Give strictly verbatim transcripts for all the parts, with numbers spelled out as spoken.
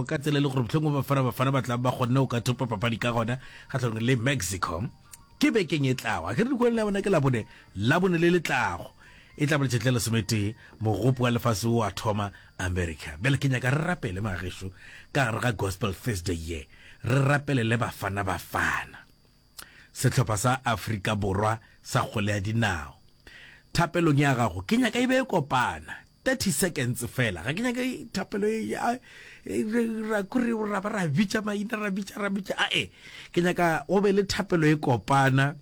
ka tsela le gore botlhong ba fana ba fana ba tla ba gonna o ka thopa papadi ka gona ga tlhong le Mexico ke bekeng e tlawa ke re go nna bona ke la bone la bone le letlago e tla bole tletlela semete mogopo wa lefase wa thoma America bele kenya ka rapele magesho ka re ga Gospel Thursday ye re rapele le bafana bafana setlhopha sa Afrika Borwa sa kgole ya dinao thapelong ya gago kenya ka ibe kopana thirty seconds fela ga kenya ka thapelo ya ra kuri ra ra bitsa maina ra bitsa ra bitsa a e kenya ka o be le thapelo e kopana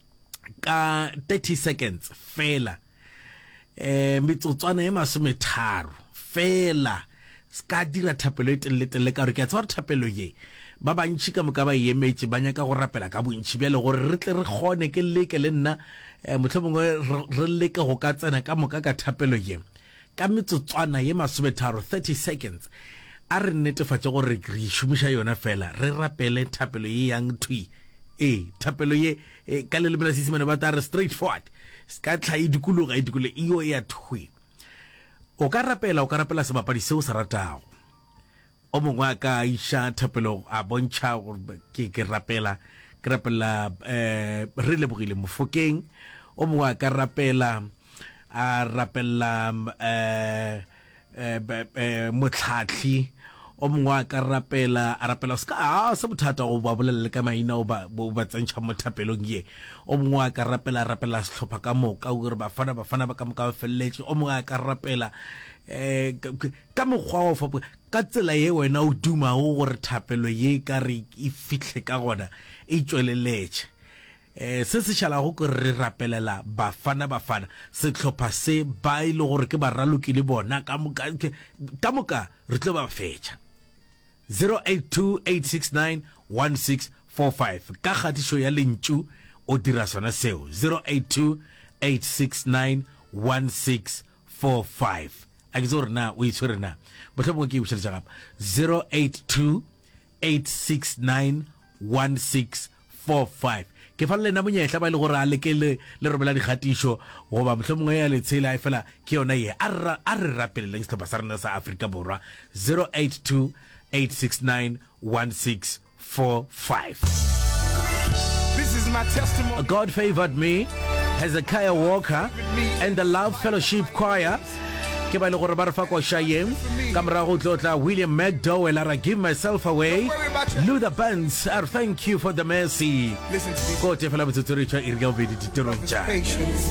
ka thirty seconds fela eh mitsotswana e masome tharo fela ska dira thapelo e telele ka re ke tswa thapelo ye ba bantshi ka moka ba yemetse ba nyaka go rapela ka bontshi bele gore re tle re gone ke leke le nna motlhomongwe re leke go ka tsena ka moka ka thapelo ye ka mitsotswana ye masome tharo thirty seconds a re netefatse gore re shumisha yona fela re rapele thapelo ye yang thui eh thapelo ye ka le lebela sisimane ba tare straight forward ska tlhae dikologa e dikole iyo ya thwe o ka rapela o ka rapela sebapadi seo sa ratago o mongwe ka isha thapelo a bontsha gore ke ke rapela ke rapela eh re le bogile Mofokeng o mongwe ka rapela a rapela eh eh Motlhatlhi o mongwe ka rapela a rapela ska a se bothata go ba bolelle ka maina o ba ba tsentšha mo thapelong ye o mongwe ka rapela rapela setlhopha ka moka o re bafana bafana ba ka moka felletse o mongwe ka rapela eh ka mogwa o fa ka tsela ye wena o duma o gore thapelo ye ka re e fitlhe ka gona e tsweleletse eh se se shala go re rapelela bafana bafana setlhopha se ba ile gore ke ba raloki le bona ka moka ka moka re tlo ba fetša zero eight two eight six nine one six four five ka kgatišo ya lentšu o dira sona seo zero eight two eight six nine one six four five a ke tsore na o itshwere na botlhomongwe ke e bušeletša gape zero eight two eight six nine one six four five ke fa le na monyetla ba ile gore a lekele le robela dikgatišo goba mohlomongwe ya letshela e fela ke yona ye a re rapeleleng setlhopha sa rena sa Afrika Borwa zero eight two eight six nine one six four five. This is my testimony. God favored me, Hezekiah Walker and the Love Fellowship Choir. Ke ba ile gore ba re fa kwa shayem ka morago tlotla William McDowell ara Give Myself Away. Luther Bands are Thank You for the Mercy. Listen to me. Go te fela botsotsori tshwa irga o bedi ditorong tsa.